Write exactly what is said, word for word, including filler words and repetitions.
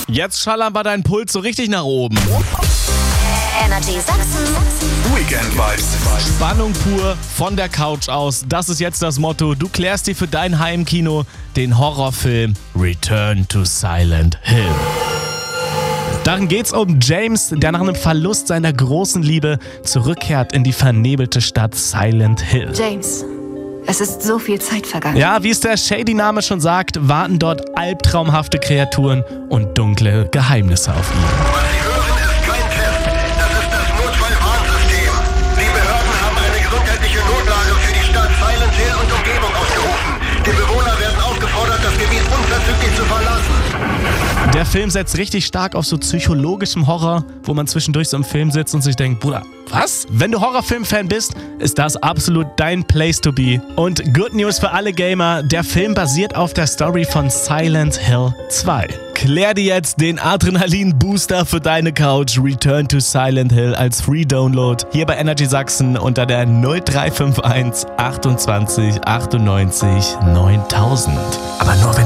Jetzt schallern wir deinen Puls so richtig nach oben. Energy Sachsen. Weekend Vibes. Spannung pur von der Couch aus. Das ist jetzt das Motto. Du klärst dir für dein Heimkino den Horrorfilm Return to Silent Hill. Darin geht's um James, der nach einem Verlust seiner großen Liebe zurückkehrt in die vernebelte Stadt Silent Hill. James, es ist so viel Zeit vergangen. Ja, wie es der Shady-Name schon sagt, warten dort albtraumhafte Kreaturen und dunkle Geheimnisse auf ihn. Was Sie hören, ist kein Test. Das ist das Notfallwarnsystem. Die Behörden haben eine gesundheitliche Notlage für die Stadt Silent Hill und Umgebung ausgerufen. Die Bewohner werden aufgefordert, das Gebiet unverzüglich zu verlassen. Der Film setzt richtig stark auf so psychologischem Horror, wo man zwischendurch so im Film sitzt und sich denkt, Bruder, was? Wenn du Horrorfilm-Fan bist, ist das absolut dein Place to be. Und Good News für alle Gamer, der Film basiert auf der Story von Silent Hill zwei. Klär dir jetzt den Adrenalin-Booster für deine Couch Return to Silent Hill als Free-Download hier bei Energy Sachsen unter der null drei fünf eins achtundzwanzig achtundneunzig neuntausend. Aber nur wenn